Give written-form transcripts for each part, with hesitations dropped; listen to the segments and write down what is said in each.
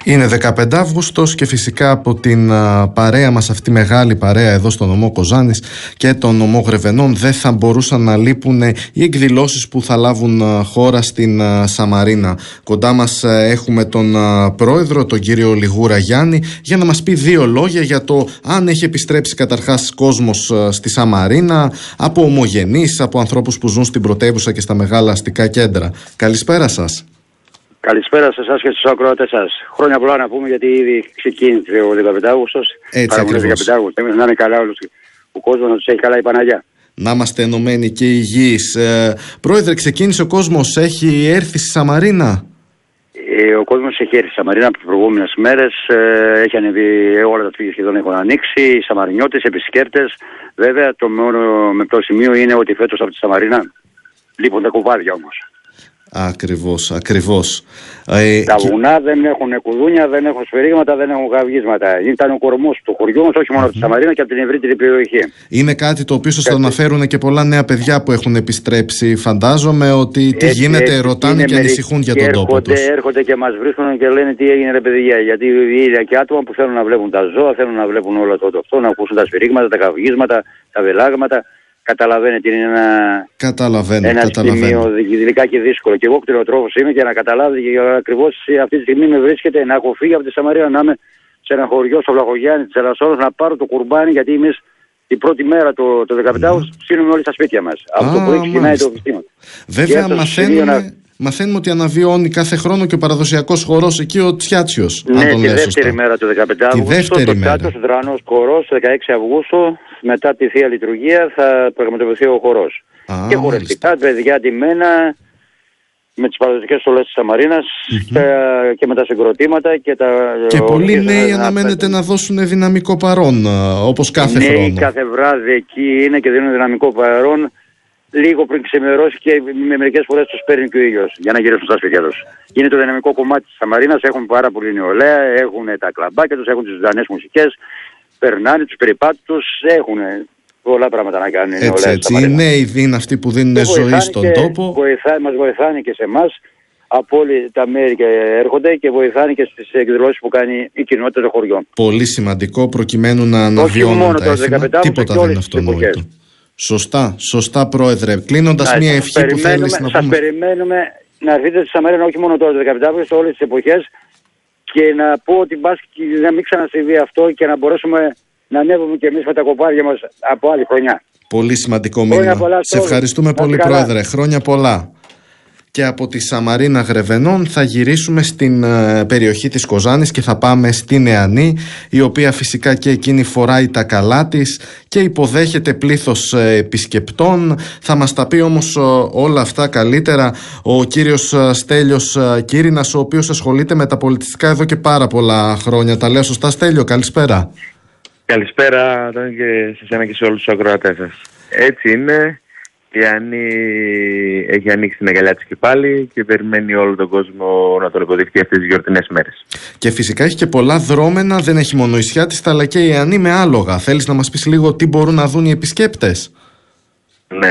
Είναι 15 Αύγουστος και φυσικά από την παρέα μας, αυτή μεγάλη παρέα εδώ στο νομό Κοζάνης και τον νομό Γρεβενών, δεν θα μπορούσαν να λείπουν οι εκδηλώσεις που θα λάβουν χώρα στην Σαμαρίνα. Κοντά μας έχουμε τον πρόεδρο, τον κύριο Λιγούρα Γιάννη, για να μας πει δύο λόγια για το αν έχει επιστρέψει καταρχάς κόσμος στη Σαμαρίνα, από ομογενείς, από ανθρώπους που ζουν στην πρωτεύουσα και στα μεγάλα αστικά κέντρα. Καλησπέρα σας. Καλησπέρα σε εσάς και στους ακροατές σας. Χρόνια πολλά να πούμε, γιατί ήδη ξεκίνησε ο 15 Αύγουστος. Έτσι ακριβώς. 15 Αύγουστος. Να είναι καλά όλους. Ο κόσμος να τους έχει καλά η Παναγιά. Να είμαστε ενωμένοι και υγιείς. Πρόεδρε, ξεκίνησε ο κόσμος, έχει έρθει στη Σαμαρίνα? Ο κόσμος έχει έρθει στη Σαμαρίνα από τις προηγούμενες μέρες. Έχει ανεβεί, όλα τα τμήματα σχεδόν έχουν ανοίξει. Οι Σαμαρινιώτες, επισκέπτες. Βέβαια, το μόνο με το σημείο είναι ότι φέτος από τη Σαμαρίνα λείπουν τα κουβάδια όμως. Ακριβώς. Τα βουνά δεν έχουν κουδούνια, δεν έχουν σφυρίγματα, δεν έχουν καυγίσματα. Ήταν ο κορμός του χωριού μας, όχι μόνο από τη Σαμαρίνα και από την ευρύτερη περιοχή. Είναι κάτι το οποίο σας το αναφέρουν και πολλά νέα παιδιά που έχουν επιστρέψει. Φαντάζομαι ότι τι γίνεται, ρωτάνε και ανησυχούν για τον τόπο τους. Έρχονται και μας βρίσκουν και λένε τι έγινε ρε παιδιά. Γιατί οι ίδια και άτομα που θέλουν να βλέπουν τα ζώα, θέλουν να βλέπουν όλο το αυτό, να ακούσουν τα σφυρίγματα, τα καυγίσματα, τα βελάγματα. Καταλαβαίνετε, είναι ένα σημείο ειδικά και δύσκολο. Και εγώ κτηνοτρόφος είμαι και να καταλάβετε και ακριβώς αυτή τη στιγμή με βρίσκεται να έχω φύγει από τη Σαμαρία, να είμαι σε ένα χωριό στο Βλαχογιάννη της Ελασσόνος, να πάρω το κουρμπάνι, γιατί εμείς την πρώτη μέρα το 15 Αύγουστο ψήνουμε όλοι στα σπίτια μας. Από το πρωί ξεκινάει το φυστήμα. Βέβαια μαθαίνουμε ότι αναβιώνει κάθε χρόνο και ο παραδοσιακός χορός εκεί, ο Τσιάτσιος. Ναι, τη δεύτερη μέρα του 15 Αύγουστο, το Τσιάτσιος Δρανός χορός, 16 Αυγούστου, μετά τη Θεία Λειτουργία θα πραγματοποιηθεί ο χορός. Και χορευτικά, παιδιά ντυμένα, με τις παραδοσιακές στολές της Σαμαρίνας και με τα συγκροτήματα και τα... Και πολλοί νέοι αναμένεται να δώσουν δυναμικό παρόν, όπως κάθε χρόνο. Νέοι κάθε βράδυ εκεί είναι και δίνουν δυναμικό παρόν. Λίγο πριν ξημερώσει και με μερικές φορές τους παίρνει και ο ήλιος για να γυρίσουν στα σπίτια τους. Είναι το δυναμικό κομμάτι της Σαμαρίνας, έχουν πάρα πολύ νεολαία, έχουν τα κλαμπάκια τους, έχουν τις ζωντανές μουσικές, περνάνε τους περιπάτους τους, έχουν πολλά πράγματα να κάνουν. Έτσι, οι νέοι είναι αυτοί που δίνουν ζωή στον τόπο. Μας βοηθάνε και σε εμάς, από όλη τα μέρη και έρχονται και βοηθάνε και στις εκδηλώσεις που κάνει η κοινότητα των χωριών. Πολύ σημαντικό προκειμένου να αναβιώνουν τα έθιμα, τίποτα δεν είναι αυτονόητο. Σωστά πρόεδρε. Κλείνοντας μια ευχή που θέλεις να πούμε. Σας περιμένουμε να έρθετε στη Σαμαρίνα, όχι μόνο τώρα το 15 Αύγουστο, όλες τις εποχές, και να πω ότι να μην ξανασυμβεί αυτό και να μπορέσουμε να ανέβουμε και εμείς με τα κοπάδια μας από άλλη χρονιά. Πολύ σημαντικό μήνυμα. Σε ευχαριστούμε πολύ πρόεδρε. Χρόνια πολλά. Και από τη Σαμαρίνα Γρεβενών θα γυρίσουμε στην περιοχή της Κοζάνης και θα πάμε στην Εανή, η οποία φυσικά και εκείνη φοράει τα καλά της και υποδέχεται πλήθος επισκεπτών. Θα μας τα πει όμως όλα αυτά καλύτερα ο κύριος Στέλιος Κύρινας, ο οποίος ασχολείται με τα πολιτιστικά εδώ και πάρα πολλά χρόνια. Τα λέω σωστά, Στέλιο? Καλησπέρα. Καλησπέρα και σε εσένα και σε όλους τους ακροατές σας. Έτσι είναι. Η Άννη έχει ανοίξει την αγκαλιά της και πάλι και περιμένει όλο τον κόσμο να τον υποδεχτεί αυτές τις γιορτινές μέρες. Και φυσικά έχει και πολλά δρόμενα, δεν έχει μόνο η Σιάτιστα αλλά και η Άννη με άλογα. Θέλεις να μας πεις λίγο τι μπορούν να δουν οι επισκέπτες? Ναι,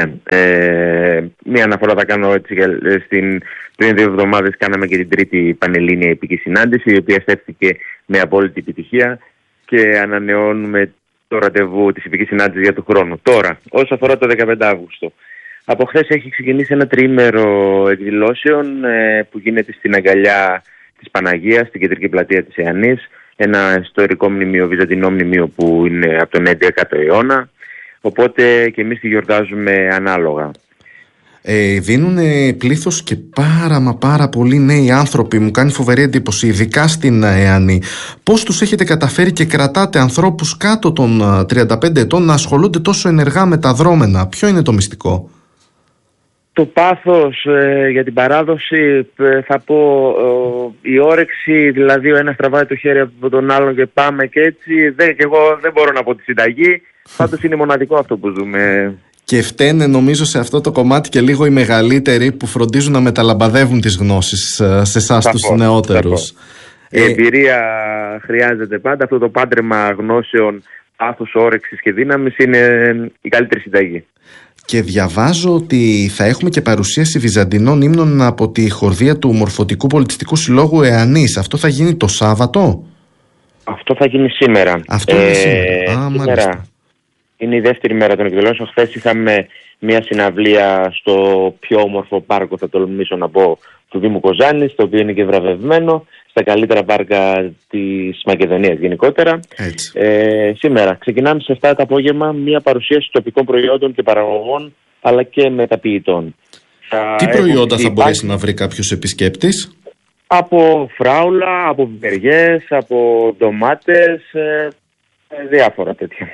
μία αναφορά θα κάνω έτσι. Πριν 2 εβδομάδες κάναμε και την τρίτη πανελλήνια επική συνάντηση, η οποία στέφθηκε με απόλυτη επιτυχία και ανανεώνουμε το ραντεβού της επικής συνάντησης για του χρόνου. Τώρα, όσο αφορά το 15 Αύγουστο, από χθες έχει ξεκινήσει ένα τριήμερο εκδηλώσεων που γίνεται στην αγκαλιά της Παναγίας, στην κεντρική πλατεία της Εανής, ένα ιστορικό μνημείο, βυζαντινό μνημείο που είναι από τον 11ο αιώνα, οπότε και εμείς τη γιορτάζουμε ανάλογα. Δίνουν πλήθος και πάρα πολλοί νέοι άνθρωποι. Μου κάνει φοβερή εντύπωση, ειδικά στην Εανή. Πώς τους έχετε καταφέρει και κρατάτε ανθρώπους κάτω των 35 ετών να ασχολούνται τόσο ενεργά με τα δρόμενα? Ποιο είναι το μυστικό? Το πάθος για την παράδοση, θα πω, η όρεξη, δηλαδή ο ένας τραβάει το χέρι από τον άλλον και πάμε και έτσι. Και εγώ δεν μπορώ να πω τη συνταγή, πάντως είναι μοναδικό αυτό που ζούμε. Και φταίνε νομίζω σε αυτό το κομμάτι και λίγο οι μεγαλύτεροι που φροντίζουν να μεταλαμπαδεύουν τις γνώσεις σε εσάς τους νεότερους. Η εμπειρία χρειάζεται πάντα. Αυτό το πάντρεμα γνώσεων, πάθους, όρεξης και δύναμης είναι η καλύτερη συνταγή. Και διαβάζω ότι θα έχουμε και παρουσίαση βυζαντινών ύμνων από τη χορδία του Μορφωτικού Πολιτιστικού Συλλόγου Εανής. Αυτό θα γίνει το Σάββατο? Αυτό θα γίνει σήμερα. Αυτό είναι σήμερα. Σήμερα είναι η δεύτερη μέρα των εκδηλώσεων. Χθες είχαμε μια συναυλία στο πιο όμορφο πάρκο, θα τολμήσω να πω, του Δήμου Κοζάνης, το οποίο είναι και βραβευμένο στα καλύτερα πάρκα της Μακεδονίας γενικότερα. Σήμερα ξεκινάμε σε 7 το απόγευμα μια παρουσίαση τοπικών προϊόντων και παραγωγών, αλλά και μεταποιητών. Τι προϊόντα θα μπορέσει να βρει κάποιος επισκέπτης? Από φράουλα, από πιπεριές, από ντομάτες, διάφορα τέτοια.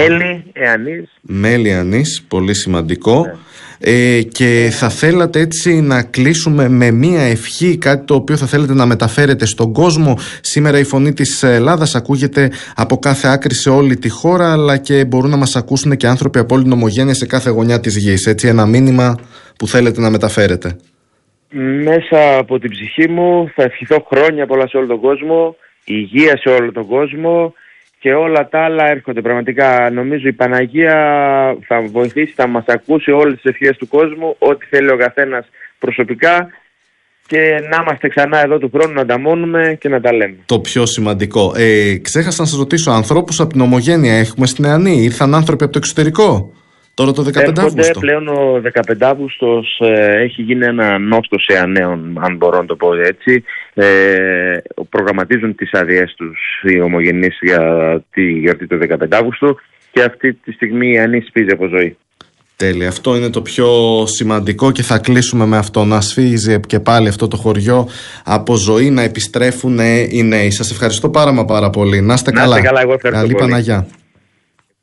Μέλι Εανής. Πολύ σημαντικό. Και θα θέλατε έτσι να κλείσουμε με μία ευχή, κάτι το οποίο θα θέλετε να μεταφέρετε στον κόσμο. Σήμερα η φωνή της Ελλάδας ακούγεται από κάθε άκρη σε όλη τη χώρα, αλλά και μπορούν να μας ακούσουν και άνθρωποι από όλη την ομογένεια σε κάθε γωνιά της γης. Έτσι, ένα μήνυμα που θέλετε να μεταφέρετε. Μέσα από την ψυχή μου θα ευχηθώ χρόνια πολλά σε όλο τον κόσμο, υγεία σε όλο τον κόσμο και όλα τα άλλα έρχονται. Πραγματικά νομίζω η Παναγία θα βοηθήσει, θα μας ακούσει όλες τις ευχές του κόσμου, ό,τι θέλει ο καθένας προσωπικά, και να είμαστε ξανά εδώ του χρόνου να τα μόνουμε και να τα λέμε. Το πιο σημαντικό. Ξέχασα να σας ρωτήσω, ανθρώπους από την ομογένεια έχουμε στην Εανή? Ήρθαν άνθρωποι από το εξωτερικό τώρα το 15 Αύγουστο? Πλέον ο 15 Αύγουστος έχει γίνει ένα νόστος Εαναίων, αν μπορώ να το πω έτσι. Προγραμματίζουν τις αδειές τους οι ομογενείς για τη γιορτή του 15 Αύγουστου και αυτή τη στιγμή η Εανή σφίζει από ζωή. Τέλεια. Αυτό είναι το πιο σημαντικό και θα κλείσουμε με αυτό. Να σφίζει και πάλι αυτό το χωριό από ζωή, να επιστρέφουν οι νέοι. Σας ευχαριστώ πάρα πολύ. Να είστε καλά. Εγώ ευχαριστώ Καλή πολύ. Παναγιά.